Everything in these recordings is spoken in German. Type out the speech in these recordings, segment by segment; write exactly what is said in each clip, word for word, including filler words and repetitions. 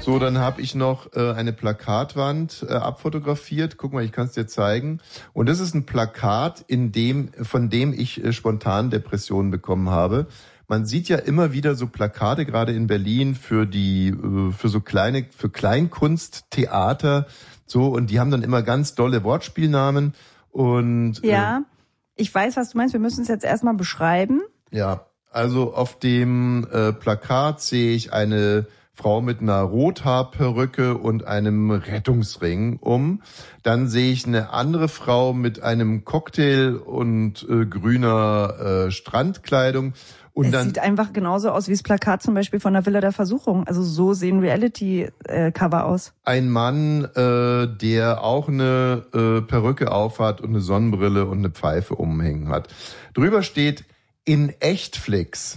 So, dann habe ich noch äh, eine Plakatwand äh, abfotografiert. Guck mal, ich kann es dir zeigen. Und das ist ein Plakat, in dem, von dem ich äh, spontan Depressionen bekommen habe. Man sieht ja immer wieder so Plakate, gerade in Berlin, für die, äh, für so kleine, für Kleinkunsttheater, so, und die haben dann immer ganz dolle Wortspielnamen. Und äh, ja, ich weiß, was du meinst. Wir müssen es jetzt erstmal beschreiben. Ja, also auf dem äh, Plakat sehe ich eine Frau mit einer Rothaarperücke und einem Rettungsring um. Dann sehe ich eine andere Frau mit einem Cocktail und äh, grüner äh, Strandkleidung. Und es dann sieht einfach genauso aus wie das Plakat zum Beispiel von der Villa der Versuchung. Also so sehen Reality-Cover äh, aus. Ein Mann, äh, der auch eine äh, Perücke aufhat und eine Sonnenbrille und eine Pfeife umhängen hat. Drüber steht in Echtflix.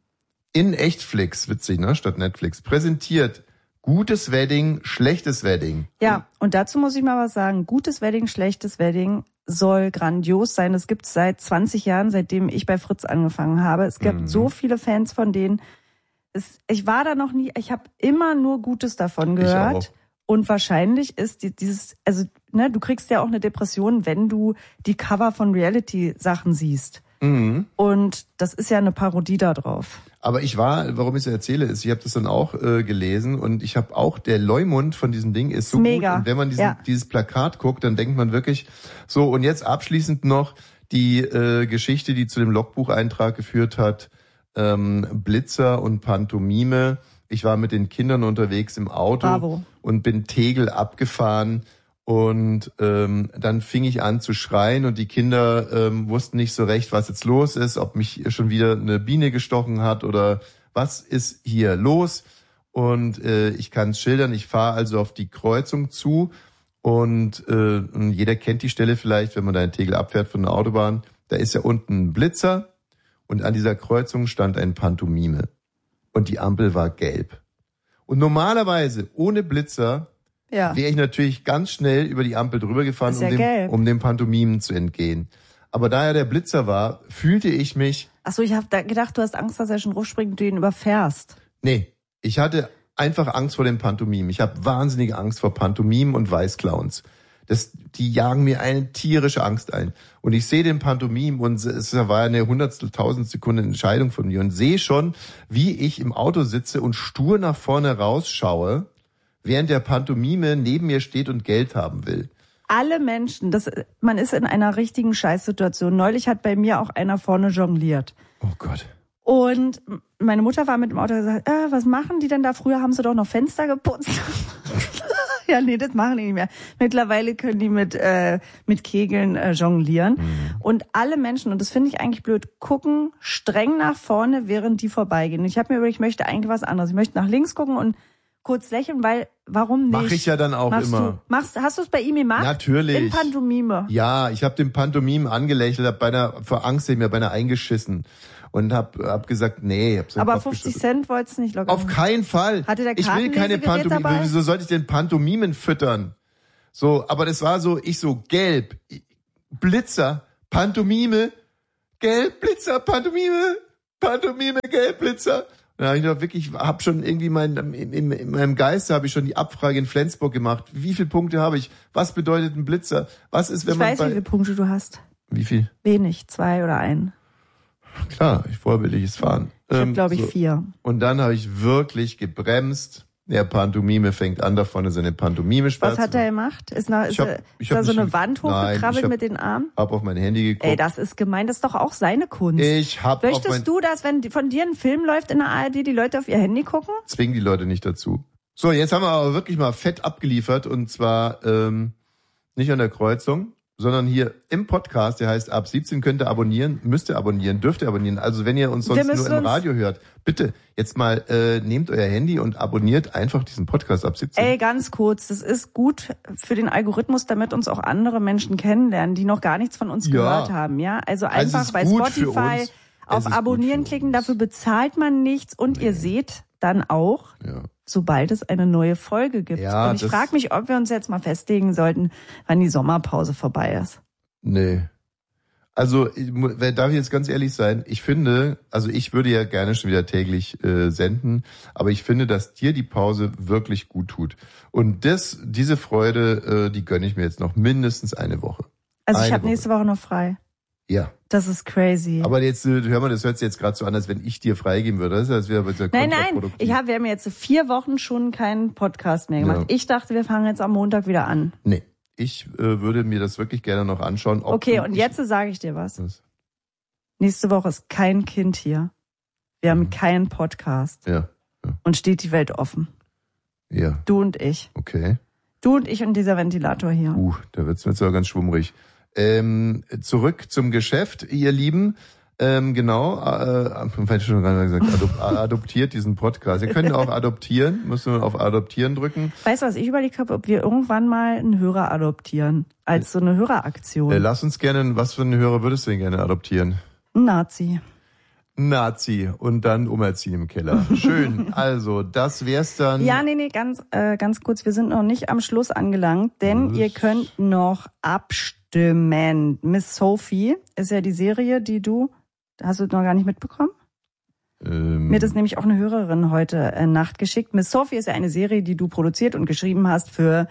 In Echtflix, witzig, ne, statt Netflix, präsentiert gutes Wedding, schlechtes Wedding. Ja, und dazu muss ich mal was sagen. Gutes Wedding, schlechtes Wedding soll grandios sein. Das gibt's seit zwanzig Jahren, seitdem ich bei Fritz angefangen habe. Es gibt mhm. so viele Fans von denen. Es, ich war da noch nie, ich habe immer nur Gutes davon gehört. Ich auch. Und wahrscheinlich ist die, dieses, also ne, du kriegst ja auch eine Depression, wenn du die Cover von Reality-Sachen siehst. Mhm. Und das ist ja eine Parodie da drauf. Aber ich war, warum ich es erzähle, ist, ich habe das dann auch äh, gelesen und ich habe auch, der Leumund von diesem Ding ist so Mega. gut. Und wenn man diesen, ja. dieses Plakat guckt, dann denkt man wirklich so. Und jetzt abschließend noch die äh, Geschichte, die zu dem Logbucheintrag geführt hat, ähm, Blitzer und Pantomime. Ich war mit den Kindern unterwegs im Auto Bravo. und bin Tegel abgefahren. Und ähm, dann fing ich an zu schreien und die Kinder ähm, wussten nicht so recht, was jetzt los ist, ob mich schon wieder eine Biene gestochen hat oder was ist hier los. Und äh, ich kann es schildern, ich fahre also auf die Kreuzung zu und, äh, und jeder kennt die Stelle vielleicht, wenn man da in Tegel abfährt von der Autobahn. Da ist ja unten ein Blitzer und an dieser Kreuzung stand ein Pantomime und die Ampel war gelb. Und normalerweise ohne Blitzer ja. wäre ich natürlich ganz schnell über die Ampel drüber gefahren, ist ja um, dem, gelb. um dem Pantomimen zu entgehen. Aber da er der Blitzer war, fühlte ich mich... Ach so, ich habe da gedacht, du hast Angst, dass er schon rumspringt und du ihn überfährst. Nee, ich hatte einfach Angst vor dem Pantomimen. Ich habe wahnsinnige Angst vor Pantomimen und Weißclowns. Das, die jagen mir eine tierische Angst ein. Und ich sehe den Pantomim und es war eine hundertstel tausend Sekunden Entscheidung von mir und sehe schon, wie ich im Auto sitze und stur nach vorne rausschaue, während der Pantomime neben mir steht und Geld haben will. Alle Menschen, das, man ist in einer richtigen Scheißsituation. Neulich hat bei mir auch einer vorne jongliert. Oh Gott. Und meine Mutter war mit dem Auto und gesagt, äh, was machen die denn da? Früher haben sie doch noch Fenster geputzt. Ja, nee, das machen die nicht mehr. Mittlerweile können die mit äh, mit Kegeln äh, jonglieren. Mhm. Und alle Menschen, und das finde ich eigentlich blöd, gucken streng nach vorne, während die vorbeigehen. Und ich habe mir überlegt, ich möchte eigentlich was anderes. Ich möchte nach links gucken und kurz lächeln, weil, warum nicht? Mach ich ja dann auch Machst immer. Du, machst, hast du es bei ihm gemacht? Natürlich. In Pantomime? Ja, ich habe den Pantomimen angelächelt, hab beinahe, vor Angst, ich mir beinahe eingeschissen. Und hab, hab gesagt, nee. Hab so Aber fünfzig Cent wolltest du nicht locker. Auf keinen Fall. Hatte der ich will keine Pantomime. dabei? Wieso sollte ich den Pantomimen füttern? So, aber das war so, ich so, gelb, Blitzer, Pantomime, gelb, Blitzer, Pantomime, Pantomime, gelb, Blitzer. Ja, ich noch wirklich, hab schon irgendwie mein, in, in, in meinem Geiste habe ich schon die Abfrage in Flensburg gemacht. Wie viele Punkte habe ich? Was bedeutet ein Blitzer? Was ist, wenn ich man weiß, bei, wie viele Punkte du hast. Wie viel? Wenig, zwei oder ein. Klar, ich vorbildliches Fahren. Ich ähm, habe, glaube ich, so. vier. Und dann habe ich wirklich gebremst. Der Pantomime fängt an, da vorne seine Pantomime Was hat er gemacht? Ist, nach, ist, hab, ist da so eine Wand hochgekrabbelt hab, mit den Armen? Hab auf mein Handy geguckt. Ey, das ist gemein, das ist doch auch seine Kunst. Ich hab Möchtest auf mein du, dass, wenn von dir ein Film läuft in der A R D, die Leute auf ihr Handy gucken? Zwingen die Leute nicht dazu. So, jetzt haben wir aber wirklich mal fett abgeliefert und zwar ähm, nicht an der Kreuzung, sondern hier im Podcast, der heißt ab siebzehn könnt ihr abonnieren, müsst ihr abonnieren, dürft ihr abonnieren. Also wenn ihr uns sonst nur im Radio hört, bitte jetzt mal äh, nehmt euer Handy und abonniert einfach diesen Podcast ab siebzehn. Ey, ganz kurz, das ist gut für den Algorithmus, damit uns auch andere Menschen kennenlernen, die noch gar nichts von uns ja. gehört haben. Ja, also einfach also bei Spotify auf Abonnieren klicken, dafür bezahlt man nichts und nee. ihr seht dann auch, ja. sobald es eine neue Folge gibt. Ja, und ich frage mich, ob wir uns jetzt mal festlegen sollten, wann die Sommerpause vorbei ist. Nee. Also, ich mu- darf ich jetzt ganz ehrlich sein, ich finde, also ich würde ja gerne schon wieder täglich äh, senden, aber ich finde, dass dir die Pause wirklich gut tut. Und das, diese Freude, äh, die gönne ich mir jetzt noch mindestens eine Woche. Also ich Eine habe nächste Woche noch frei. Ja. Das ist crazy. Aber jetzt, äh, hör mal, das hört sich jetzt gerade so an, als wenn ich dir freigeben würde. Das ist, als wäre das ja nein, nein, kontraproduktiv. ich hab, wir haben jetzt vier Wochen schon keinen Podcast mehr gemacht. Ja. Ich dachte, wir fangen jetzt am Montag wieder an. Nee, ich äh, würde mir das wirklich gerne noch anschauen. Ob Okay, du- und ich- jetzt sage ich dir was. Was? Nächste Woche ist kein Kind hier. Wir haben keinen Podcast. Ja, Und steht die Welt offen. ja, Du und ich. okay. Du und ich und dieser Ventilator hier. Uh, da wird's mir jetzt aber ganz schwummrig. Ähm, zurück zum Geschäft, ihr Lieben. Ähm, genau, äh, äh, schon gerade gesagt, adop adoptiert diesen Podcast. Ihr könnt auch adoptieren, müssen wir auf Adoptieren drücken. Weißt du, was ich überlegt habe, ob wir irgendwann mal einen Hörer adoptieren? Als so eine Höreraktion. Äh, lass uns gerne, was für einen Hörer würdest du denn gerne adoptieren? Ein Nazi. Nazi und dann umerziehen im Keller. Schön. Also, das wär's dann. Ja, nee, nee, ganz, äh, ganz kurz. Wir sind noch nicht am Schluss angelangt, denn Was? ihr könnt noch abstimmen. Miss Sophie ist ja die Serie, die du, hast du noch gar nicht mitbekommen? Ähm, Mir hat das nämlich auch eine Hörerin heute äh, Nacht geschickt. Miss Sophie ist ja eine Serie, die du produziert und geschrieben hast für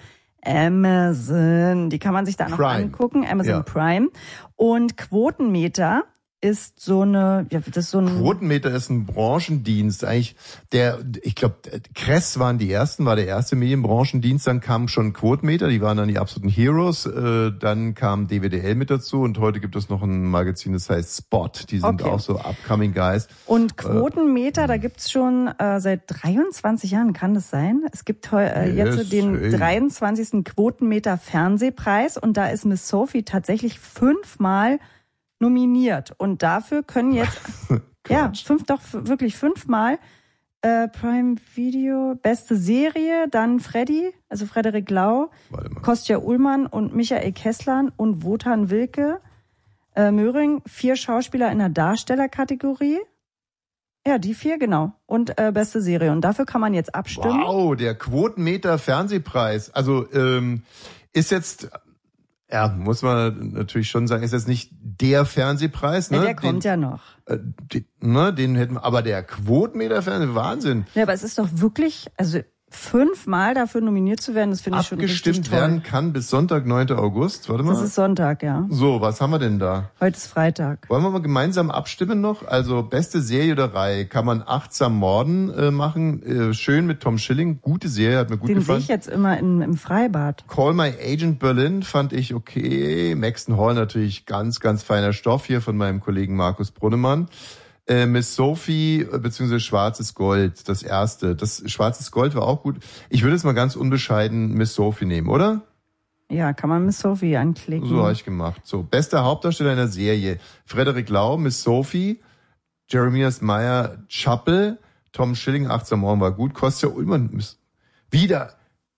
Amazon. Die kann man sich da noch Prime. angucken, Amazon Ja. Prime. Und Quotenmeter ist so eine, ja, das ist so ein... Quotenmeter ist ein Branchendienst. Eigentlich der, ich glaube, Kress waren die ersten, war der erste Medienbranchendienst. Dann kam schon Quotenmeter, die waren dann die absoluten Heroes. Äh, dann kam D W D L mit dazu und heute gibt es noch ein Magazin, das heißt Spot. Die sind Okay. auch so upcoming guys. Und Quotenmeter, da gibt's schon äh, seit dreiundzwanzig Jahren, kann das sein? Es gibt heu, äh, Yes, jetzt den hey. dreiundzwanzigsten Quotenmeter Fernsehpreis und da ist Miss Sophie tatsächlich fünfmal nominiert. Und dafür können jetzt, ja, fünf, doch f- wirklich fünfmal äh, Prime Video, beste Serie, dann Freddy, also Frederik Lau, Warte mal. Kostja Ullmann und Michael Kessler und Wotan Wilke, äh, Möhring, vier Schauspieler in der Darstellerkategorie. Ja, die vier, genau. Und äh, beste Serie. Und dafür kann man jetzt abstimmen. Wow, der Quotenmeter Fernsehpreis. Also ähm, ist jetzt, ja, muss man natürlich schon sagen, ist jetzt nicht der Fernsehpreis, ne? Ja, der kommt den, ja noch. Äh, den, ne, den hätten wir, aber der Quotenmeter Fernseh, Wahnsinn. Ja, aber es ist doch wirklich, also fünfmal dafür nominiert zu werden, das finde ich schon richtig Abgestimmt toll. werden kann bis Sonntag, neunten August. Warte mal. Das ist Sonntag, ja. So, was haben wir denn da? Heute ist Freitag. Wollen wir mal gemeinsam abstimmen noch? Also beste Serie oder Reihe kann man Achtsam Morden äh, machen. Äh, schön mit Tom Schilling. Gute Serie, hat mir gut Den sehe gefallen. ich jetzt immer in, im Freibad. Call My Agent Berlin fand ich okay. Maxton Hall natürlich ganz, ganz feiner Stoff hier von meinem Kollegen Markus Brunnemann. Äh, Miss Sophie äh, beziehungsweise Schwarzes Gold, das erste. Das Schwarzes Gold war auch gut. Ich würde jetzt mal ganz unbescheiden Miss Sophie nehmen, oder? Ja, kann man Miss Sophie anklicken. So habe ich gemacht. So, bester Hauptdarsteller in der Serie. Frederik Lau, Miss Sophie, Jeremias Meyer, Chappell, Tom Schilling, Achtsam Morden war gut, Kostja Ullmann, Miss, wieder.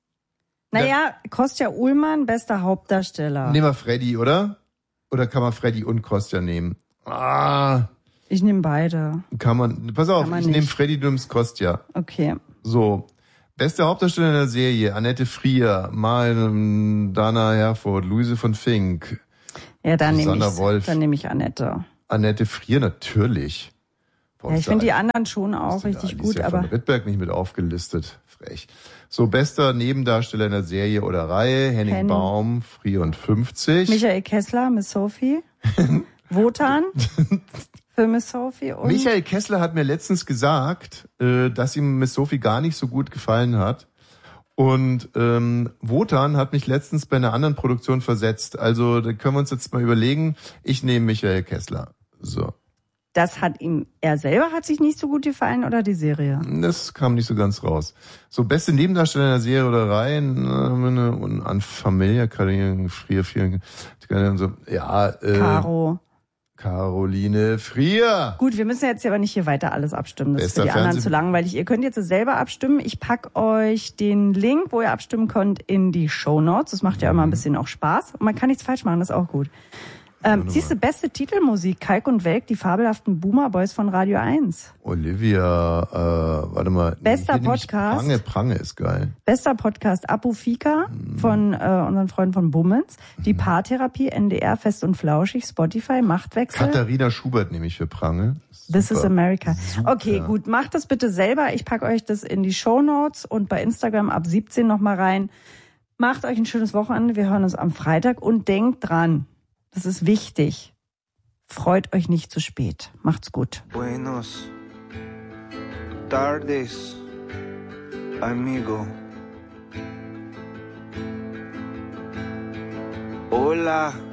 Naja, Kostja Ullmann, bester Hauptdarsteller. Nehmen wir Freddy, oder? Oder kann man Freddy und Kostja nehmen? Ah, Ich nehme beide. kann man, pass auf, Kann man ich nehme nicht. Freddy, du nimmst Kostja. Okay. So, beste Hauptdarsteller in der Serie, Annette Frier, Mal, Dana Herford, Luise von Fink, Ja, dann nehme Susanna ich, Wolf. dann nehme ich Annette. Annette Frier natürlich. Boah, Ja, ich ist da finde die eigentlich- anderen schon auch Ist denn da richtig Alicia gut, von aber Rittberg nicht mit aufgelistet. Frech. So, bester Nebendarsteller in der Serie oder Reihe, Henning Henning. Baum, Frier und fünfzig. Michael Kessler, Miss Sophie, Wotan für Miss Sophie und Michael Kessler hat mir letztens gesagt, äh, dass ihm Miss Sophie gar nicht so gut gefallen hat. Und ähm, Wotan hat mich letztens bei einer anderen Produktion versetzt. Also da können wir uns jetzt mal überlegen. Ich nehme Michael Kessler. So, das hat ihm, er selber hat sich nicht so gut gefallen oder die Serie? das kam nicht so ganz raus. So, beste Nebendarsteller in der Serie oder Reihe, äh, und an Familie, Karriere, Frier, Frier, und so. Ja, äh, Caro. Caroline Frier. Gut, wir müssen jetzt aber nicht hier weiter alles abstimmen. Das Bester ist für die anderen Fernseh- zu langweilig. Ihr könnt jetzt selber abstimmen. Ich pack euch den Link, wo ihr abstimmen könnt, in die Shownotes. Das macht ja immer ein bisschen auch Spaß. Und man kann nichts falsch machen, das ist auch gut. Ähm, siehst du, beste Titelmusik, Kalk und Welk, die fabelhaften Boomer Boys von Radio eins. Olivia, äh, warte mal. Bester nee, Podcast. Prange, Prange ist geil. Bester Podcast, Apu Fika mhm. von äh, unseren Freunden von Bummens. Die mhm. Paartherapie, N D R, Fest und Flauschig, Spotify, Machtwechsel. Katharina Schubert nehme ich für Prange. Super. This is America. Super. Okay, gut, macht das bitte selber. Ich packe euch das in die Shownotes und bei Instagram ab siebzehn nochmal rein. Macht euch ein schönes Wochenende. Wir hören uns am Freitag und denkt dran. Das ist wichtig. Freut euch nicht zu spät. Macht's gut. Buenos tardes, amigo. Hola,